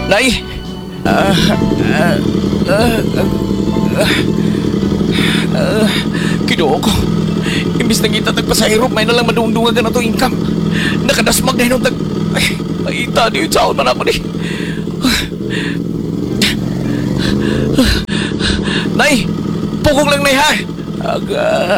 Nay! Ah, ah, ah, Kinuha ko. Imbis na kita tagpasahirop, may nalang madungdungan na to income. Nakadasmag na hinong Ay, maita di yung saon man ako ni. Nay! Pukong lang, Nay, ha? Aga...